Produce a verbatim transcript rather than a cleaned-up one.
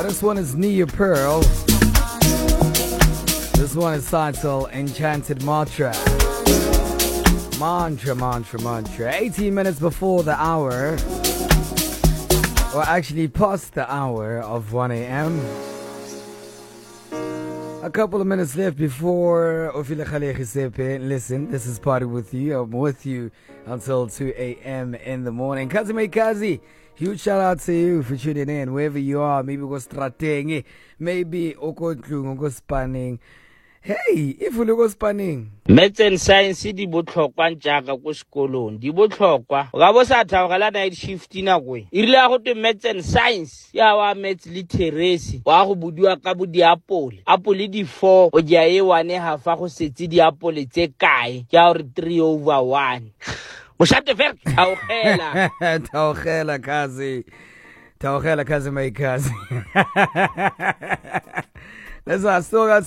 This one is Nia Pearl. This one is titled Enchanted Mantra. Mantra, mantra, mantra. eighteen minutes before the hour. Or actually past the hour of one a.m. A couple of minutes left before Ofile Khalechi Sepe. Listen, this is Party With You. I'm with you until two a.m. in the morning. Kazi Kazi, huge shout out to you for tuning in. Wherever you are, maybe go strateng, maybe oko tlung, oko spanning. Hey, if we go spanning. Maths and science di botlhokwa ntjaka ko sekolong di botlhokwa ga bo sa thabagala night shift na kwe irile go te maths and science ya wa maths literacy wa go budiwa ka bo diapole apole di four o ja e one half go setse diapole tse kae ya re three over one moshate ver taogela taogela kazi taogela kazi my kazi. Let's not still got